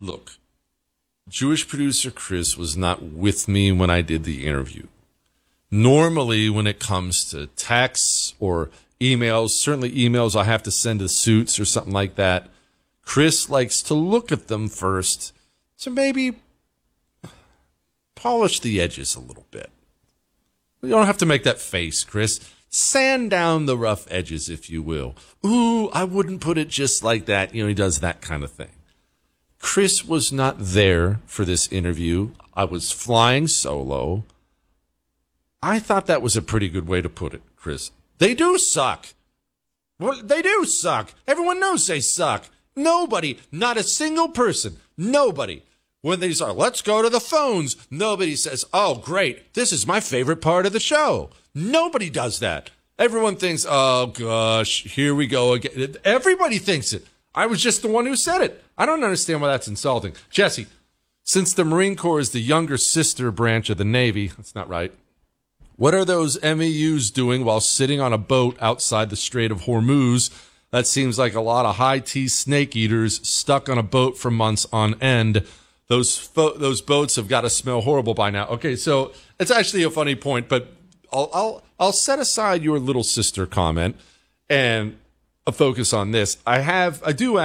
look, Jewish producer Chris was not with me when I did the interview. Normally, when it comes to texts or emails, certainly emails I have to send to Suits or something like that, Chris likes to look at them first to maybe polish the edges a little bit. You don't have to make that face, Chris. Sand down the rough edges, if you will. Ooh, I wouldn't put it just like that. He does that kind of thing. Chris was not there for this interview. I was flying solo. I thought that was a pretty good way to put it, Chris. They do suck. Well, they do suck. Everyone knows they suck. Nobody, not a single person, nobody. When they say, let's go to the phones, nobody says, oh, great, this is my favorite part of the show. Nobody does that. Everyone thinks, oh, gosh, here we go again. Everybody thinks it. I was just the one who said it. I don't understand why that's insulting. Jesse, since the Marine Corps is the younger sister branch of the Navy, that's not right. What are those MEUs doing while sitting on a boat outside the Strait of Hormuz? That seems like a lot of high-tea snake eaters stuck on a boat for months on end. Those boats have got to smell horrible by now. Okay, so it's actually a funny point, but I'll set aside your little sister comment and focus on this. I have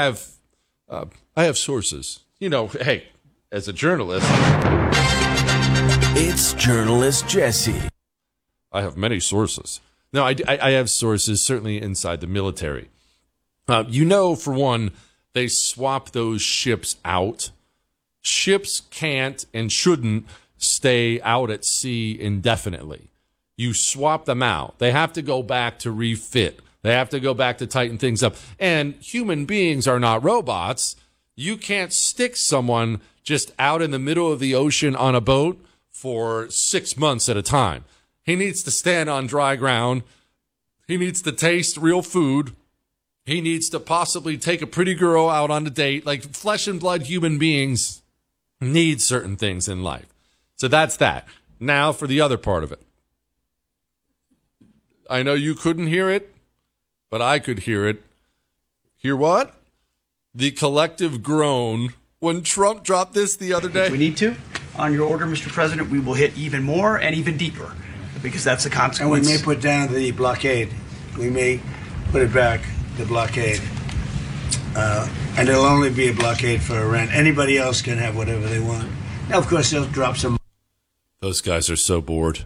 sources. Hey, as a journalist, it's journalist Jesse. I have many sources. No, I have sources certainly inside the military. For one, they swap those ships out. Ships can't and shouldn't stay out at sea indefinitely. You swap them out. They have to go back to refit. They have to go back to tighten things up. And human beings are not robots. You can't stick someone just out in the middle of the ocean on a boat for 6 months at a time. He needs to stand on dry ground. He needs to taste real food. He needs to possibly take a pretty girl out on a date. Like flesh and blood human beings need certain things in life. So that's that. Now for the other part of it. I know you couldn't hear it, but I could hear it. Hear what? The collective groan when Trump dropped this the other day. If we need to, on your order, Mr. President, we will hit even more and even deeper because that's the consequence. And we may put down the blockade. We may put it back, the blockade. And it'll only be a blockade for Iran. Anybody else can have whatever they want. Now, of course, they'll drop some. Those guys are so bored.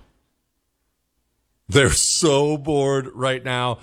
They're so bored right now.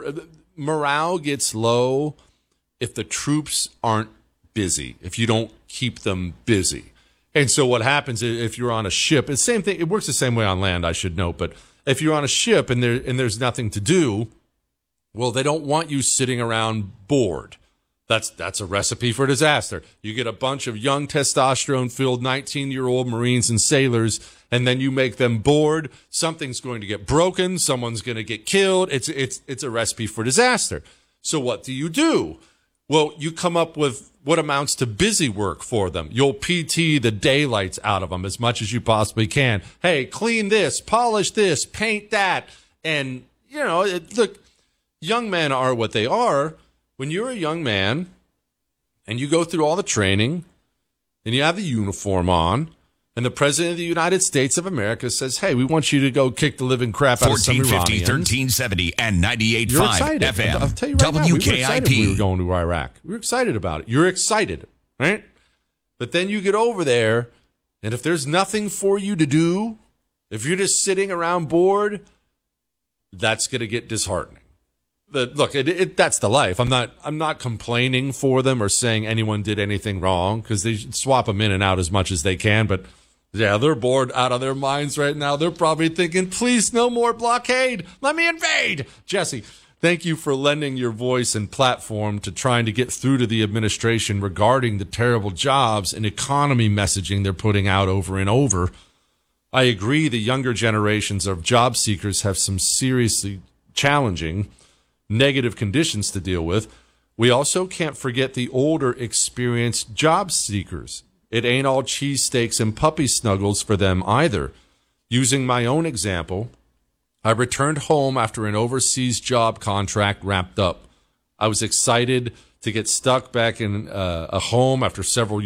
Morale gets low if the troops aren't busy, if you don't keep them busy. And so what happens if you're on a ship, it's the same thing. It works the same way on land, I should note. But if you're on a ship and there's nothing to do, well, they don't want you sitting around bored. That's a recipe for disaster. You get a bunch of young testosterone-filled 19-year-old Marines and sailors, and then you make them bored. Something's going to get broken. Someone's going to get killed. It's a recipe for disaster. So what do? Well, you come up with what amounts to busy work for them. You'll PT the daylights out of them as much as you possibly can. Hey, clean this, polish this, paint that. And, look, young men are what they are. When you're a young man and you go through all the training and you have the uniform on and the President of the United States of America says, hey, we want you to go kick the living crap out of some Iranians. 1370 and 98.5 FM. I'll tell you right now, we were excited when we were WKIP. going to Iraq. We were excited about it. You're excited, right? But then you get over there, and if there's nothing for you to do, if you're just sitting around bored, that's going to get disheartening. Look, that's the life. I'm not complaining for them or saying anyone did anything wrong because they should swap them in and out as much as they can. But yeah, they're bored out of their minds right now. They're probably thinking, please, no more blockade. Let me invade. Jesse, thank you for lending your voice and platform to trying to get through to the administration regarding the terrible jobs and economy messaging they're putting out over and over. I agree the younger generations of job seekers have some seriously challenging negative conditions to deal with. We also can't forget the older, experienced job seekers. It ain't all cheesesteaks and puppy snuggles for them either. Using my own example, I returned home after an overseas job contract wrapped up. I was excited to get stuck back in a home after several